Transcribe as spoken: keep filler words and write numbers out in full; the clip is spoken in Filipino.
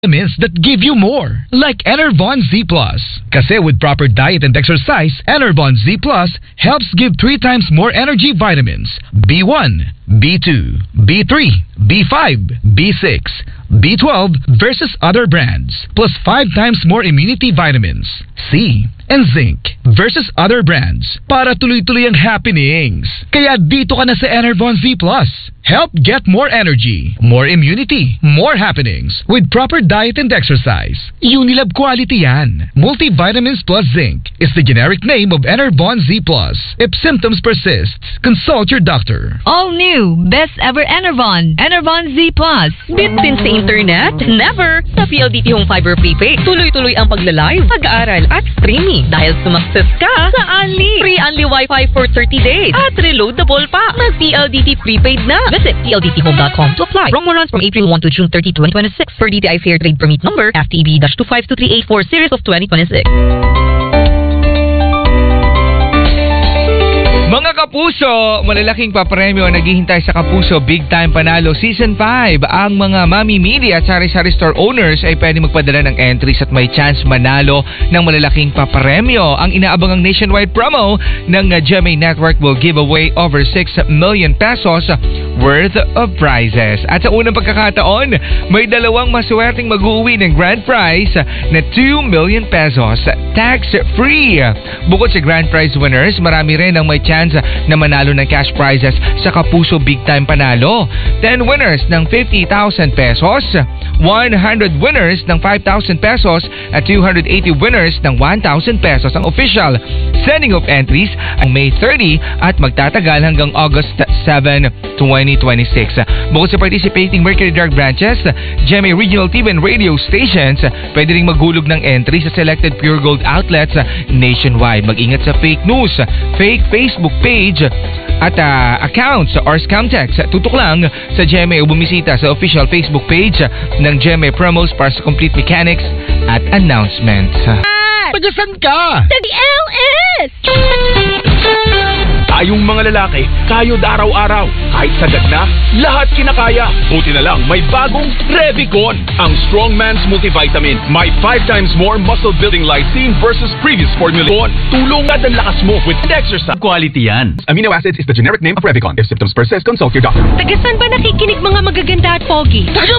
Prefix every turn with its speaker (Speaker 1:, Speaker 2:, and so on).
Speaker 1: vitamins that give you more, like Enervon Z plus. Kasi with proper diet and exercise, Enervon Z plus helps give three times more energy vitamins: B one, B two, B three, B five, B six, B twelve versus other brands, plus five times more immunity vitamins, C, and zinc versus other brands para tuloy-tuloy ang happenings. Kaya dito ka na sa Enervon Z plus. Help get more energy, more immunity, more happenings with proper diet and exercise. Unilab quality yan. Multivitamins plus zinc is the generic name of Enervon Z plus. If symptoms persist, consult your doctor.
Speaker 2: All new, best ever Enervon. Enervon Z plus.
Speaker 3: Bitin sa internet? Never! Sa P L D T Home Fiber Prepaid, tuloy-tuloy ang pagla-live, pag-aaral at streaming. Dahil sumakses ka sa Unli. Free Unli Wi-Fi for thirty days at reloadable pa. Mag-P L D T Prepaid na. Visit P L D T home dot com to apply. Promo runs from April first to June thirtieth, twenty twenty-six. Per D T I Fair Trade Permit Number F T E B two five two three eight four series of twenty twenty-six.
Speaker 4: Mga kapuso, malalaking papremyo naghihintay sa Kapuso Big Time Panalo Season five. Ang mga mamimili at sari-sari store owners ay pwede magpadala ng entries at may chance manalo ng malalaking papremyo. Ang inaabangang nationwide promo ng G M A Network will give away over six million pesos worth of prizes. At sa unang pagkakataon, may dalawang maswerteng mag-uwi ng grand prize na two million pesos tax-free. Bukod sa grand prize winners, marami rin ang may chance na manalo ng cash prizes sa Kapuso Big Time Panalo. ten winners ng fifty thousand pesos, one hundred winners ng five thousand pesos, at two hundred eighty winners ng one thousand pesos. Ang official sending of entries ang May thirtieth at magtatagal hanggang August seventh, twenty twenty-six. Bukod sa participating Mercury Dark branches, G M A Regional T V and radio stations, pwede ring maghulog ng entry sa selected Pure Gold outlets nationwide. Mag-ingat sa fake news, fake Facebook page at uh, accounts or scam text. Tutok lang sa G M A o bumisita sa official Facebook page ng G M A Promos para sa complete mechanics at announcements.
Speaker 1: Pagasan ka?
Speaker 3: Sa D L S!
Speaker 5: Tayong mga lalaki, kayod araw-araw. Kahit sagad na, lahat kinakaya. Buti na lang, may bagong Revicon. Ang Strong Man's Multivitamin. May five times more muscle-building lysine versus previous formula. Tulong at ang lakas mo with exercise.
Speaker 6: Quality yan.
Speaker 5: Amino acids is the generic name of Revicon. If symptoms persist, consult your doctor.
Speaker 3: Tagasan ba nakikinig mga magaganda at pogi?
Speaker 1: Taga